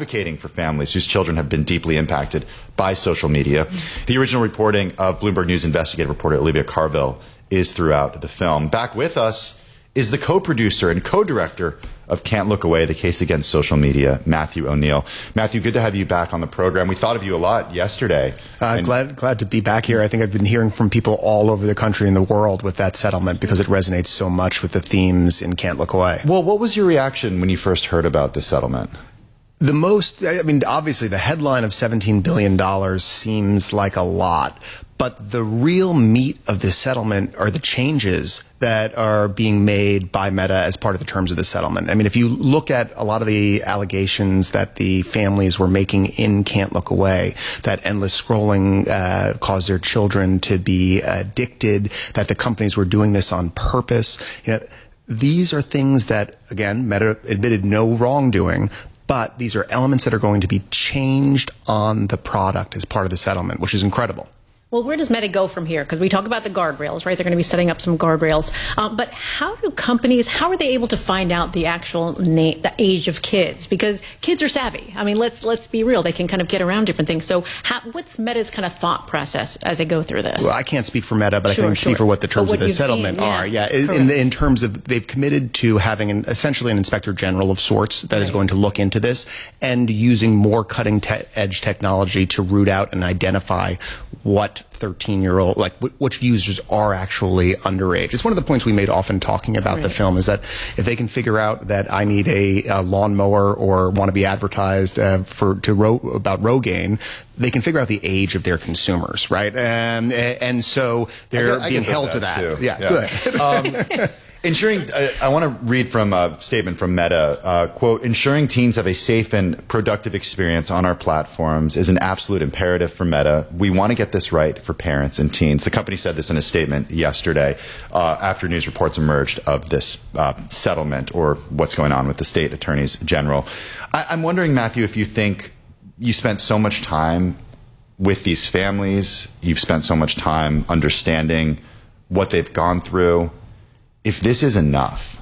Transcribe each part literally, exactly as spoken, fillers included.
advocating for families whose children have been deeply impacted by social media. The original reporting of Bloomberg News investigative reporter Olivia Carville is throughout the film. Back with us is the co-producer and co-director of Can't Look Away, the case against social media, Matthew O'Neill. Matthew, good to have you back on the program. We thought of you a lot yesterday. Uh, glad, glad to be back here. I think I've been hearing from people all over the country and the world with that settlement because it resonates so much with the themes in Can't Look Away. Well, what was your reaction when you first heard about the settlement? The most, I mean, obviously the headline of seventeen billion dollars seems like a lot, but the real meat of this settlement are the changes that are being made by Meta as part of the terms of the settlement. I mean, if you look at a lot of the allegations that the families were making in Can't Look Away, that endless scrolling uh, caused their children to be addicted, that the companies were doing this on purpose, you know, these are things that, again, Meta admitted no wrongdoing, but these are elements that are going to be changed on the product as part of the settlement, which is incredible. Well, where does Meta go from here? Because we talk about the guardrails, right? They're going to be setting up some guardrails. Um, but how do companies, how are they able to find out the actual na- the age of kids? Because kids are savvy. I mean, let's let's be real. They can kind of get around different things. So how, what's Meta's kind of thought process as they go through this? Well, I can't speak for Meta, but sure, I can sure. speak for what the terms what of the settlement seen, yeah. are. Yeah, in, in, in terms of they've committed to having an, essentially an inspector general of sorts that right. is going to look into this and using more cutting te- edge technology to root out and identify what thirteen-year-old, like which users are actually underage. It's one of the points we made often talking about right. the film is that if they can figure out that I need a, a lawnmower or want to be advertised uh, for to ro- about Rogaine, they can figure out the age of their consumers, right? And and so they're I being get held to that. Too. Yeah, yeah. good. um, Ensuring, uh, I want to read from a statement from Meta, uh, quote, ensuring teens have a safe and productive experience on our platforms is an absolute imperative for Meta. We want to get this right for parents and teens. The company said this in a statement yesterday uh, after news reports emerged of this uh, settlement or what's going on with the state attorneys general. I- I'm wondering, Matthew, if you think you spent so much time with these families, you've spent so much time understanding what they've gone through, if this is enough.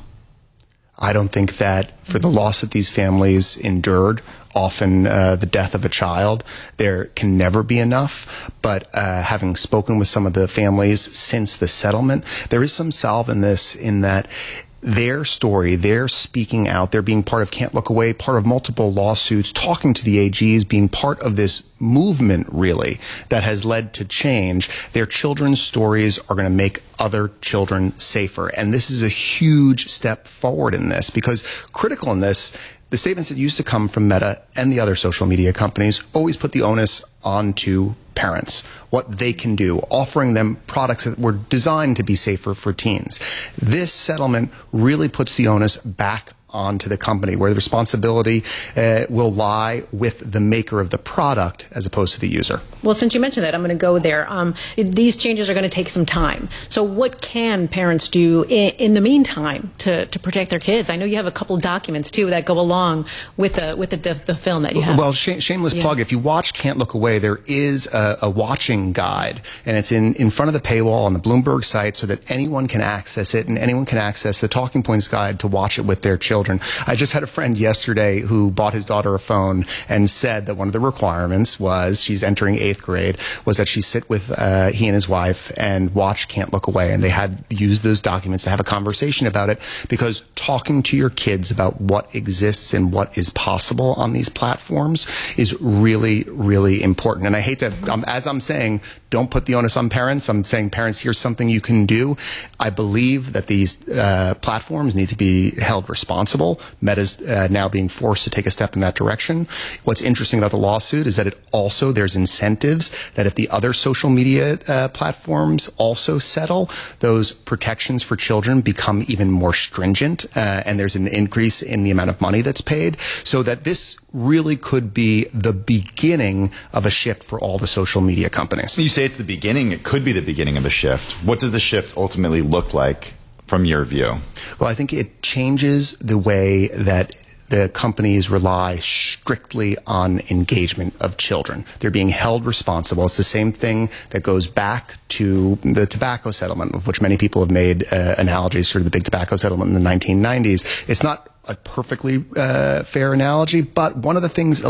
I don't think that for the loss that these families endured, often uh, the death of a child, there can never be enough. But uh, having spoken with some of the families since the settlement, there is some salve in this in that their story, they're speaking out, they're being part of Can't Look Away, part of multiple lawsuits, talking to the A Gs, being part of this movement, really, that has led to change. Their children's stories are going to make other children safer. And this is a huge step forward in this, because critical in this, the statements that used to come from Meta and the other social media companies always put the onus onto parents, what they can do, offering them products that were designed to be safer for teens. This settlement really puts the onus back onto the company, where the responsibility uh, will lie with the maker of the product as opposed to the user. Well, since you mentioned that, I'm going to go there. Um, these changes are going to take some time. So what can parents do in, in the meantime to, to protect their kids? I know you have a couple documents, too, that go along with the with the, the, the film that you have. Well, sh- shameless yeah. plug. If you watch Can't Look Away, there is a, a watching guide, and it's in, in front of the paywall on the Bloomberg site so that anyone can access it, and anyone can access the Talking Points guide to watch it with their children. I just had a friend yesterday who bought his daughter a phone and said that one of the requirements was, she's entering eighth grade, was that she sit with uh, he and his wife and watch Can't Look Away. And they had used those documents to have a conversation about it, because talking to your kids about what exists and what is possible on these platforms is really, really important. And I hate to, um, as I'm saying, don't put the onus on parents. I'm saying, parents, here's something you can do. I believe that these uh, platforms need to be held responsible. Meta's uh, now being forced to take a step in that direction. What's interesting about the lawsuit is that it also, there's incentives that if the other social media uh, platforms also settle, those protections for children become even more stringent, uh, and there's an increase in the amount of money that's paid, so that this really could be the beginning of a shift for all the social media companies. You say it's the beginning. It could be the beginning of a shift. What does the shift ultimately look like from your view? Well, I think it changes the way that the companies rely strictly on engagement of children. They're being held responsible. It's the same thing that goes back to the tobacco settlement, of which many people have made uh, analogies to the big tobacco settlement in the nineteen nineties. It's not a perfectly uh, fair analogy, but one of the things